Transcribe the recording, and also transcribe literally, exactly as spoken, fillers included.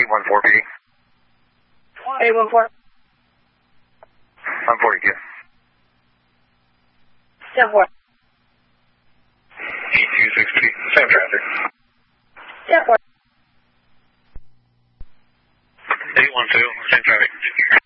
eight one four, P D. eight one four. one forty-two. ten four. eight two six, P D. Same traffic. ten four. eight one two, same traffic.